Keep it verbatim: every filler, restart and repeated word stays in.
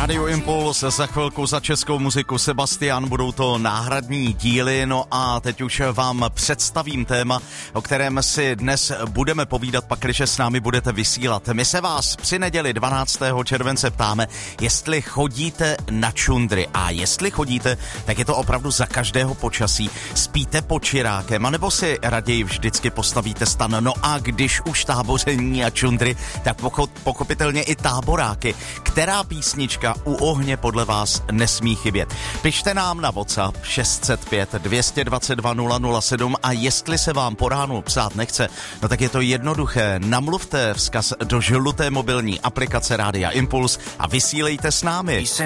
Rádio Impuls, za chvilku za českou muziku Sebastian, budou to náhradní díly, no a teď už vám představím téma, o kterém si dnes budeme povídat, pakliže s námi budete vysílat. My se vás při neděli dvanáctého července ptáme, jestli chodíte na čundry, a jestli chodíte, tak je to opravdu za každého počasí. Spíte pod čirákem, anebo si raději vždycky postavíte stan, no a když už táboření a čundry, tak pochopitelně i táboráky. Která písnička u ohně podle vás nesmí chybět? Pište nám na WhatsApp šest set pět dvě dva dva nula nula sedm a jestli se vám po ránu psát nechce, no tak je to jednoduché. Namluvte vzkaz do žluté mobilní aplikace Rádia Impuls a vysílejte s námi.